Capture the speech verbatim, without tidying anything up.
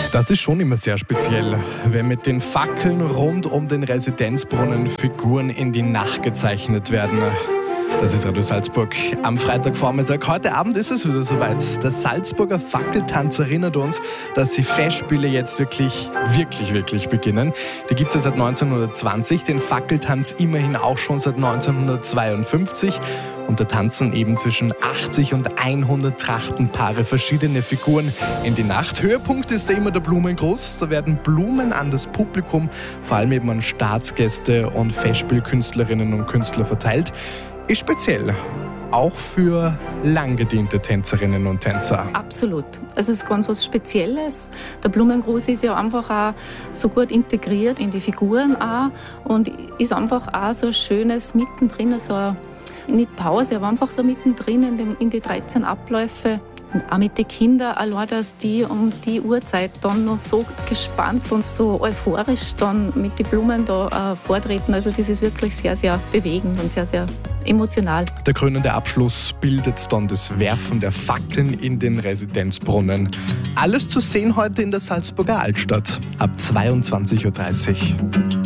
Das ist schon immer sehr speziell, wenn mit den Fackeln rund um den Residenzbrunnen Figuren in die Nacht gezeichnet werden. Das ist Radio Salzburg am Freitagvormittag. Heute Abend ist es wieder soweit. Der Salzburger Fackeltanz erinnert uns, dass die Festspiele jetzt wirklich, wirklich, wirklich beginnen. Die gibt es ja seit neunzehnhundertzwanzig, den Fackeltanz immerhin auch schon seit neunzehnhundertzweiundfünfzig. Und da tanzen eben zwischen achtzig und hundert Trachtenpaare verschiedene Figuren in die Nacht. Höhepunkt ist da immer der Blumengruß. Da werden Blumen an das Publikum, vor allem eben an Staatsgäste und Festspielkünstlerinnen und Künstler verteilt. Ist speziell, auch für lang gediente Tänzerinnen und Tänzer. Absolut. Also es ist ganz was Spezielles. Der Blumengruß ist ja einfach auch so gut integriert in die Figuren auch und ist einfach auch so ein schönes mittendrin, so ein, nicht Pause, aber einfach so mittendrin in, dem, in die dreizehn Abläufe. Und auch mit den Kindern, allein, dass die um die Uhrzeit dann noch so gespannt und so euphorisch dann mit den Blumen da äh, vortreten. Also das ist wirklich sehr, sehr bewegend und sehr, sehr emotional. Der krönende Abschluss bildet dann das Werfen der Fackeln in den Residenzbrunnen. Alles zu sehen heute in der Salzburger Altstadt ab zweiundzwanzig Uhr dreißig.